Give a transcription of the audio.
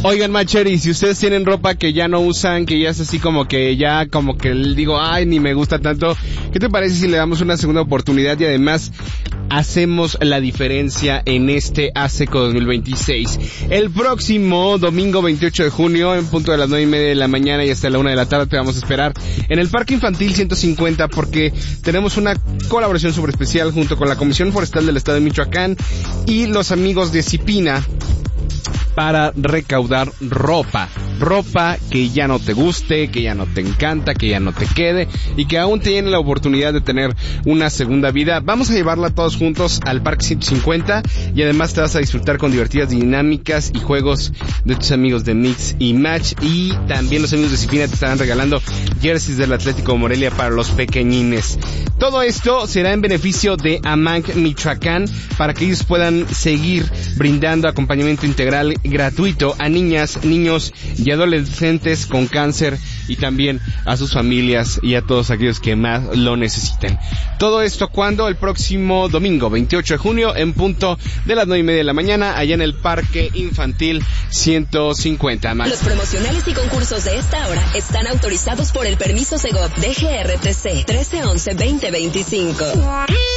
Oigan, Macheri, si ustedes tienen ropa que ya no usan, que ya es así como que digo, ay, ni me gusta tanto, ¿qué te parece si le damos una segunda oportunidad y además hacemos la diferencia en este ASECO 2026? El próximo domingo 28 de junio, en punto de las 9:30 de la mañana y hasta la 1 de la tarde, te vamos a esperar en el Parque Infantil 150 porque tenemos una colaboración súper especial junto con la Comisión Forestal del Estado de Michoacán y los amigos de Cipina para recaudar ropa que ya no te guste, que ya no te encanta, que ya no te quede y que aún tiene la oportunidad de tener una segunda vida. Vamos a llevarla todos juntos al Parque 150 y además te vas a disfrutar con divertidas dinámicas y juegos de tus amigos de Mix y Match, y también los amigos de Cipina te estarán regalando jerseys del Atlético Morelia para los pequeñines. Todo esto será en beneficio de AMANC Michoacán para que ellos puedan seguir brindando acompañamiento integral gratuito a niñas, niños y adolescentes con cáncer y también a sus familias y a todos aquellos que más lo necesiten. Todo esto cuando el próximo domingo 28 de junio en punto de las 9:30 de la mañana allá en el Parque Infantil 150. Los promocionales y concursos de esta hora están autorizados por el permiso Segov DGRTC 1311-2025.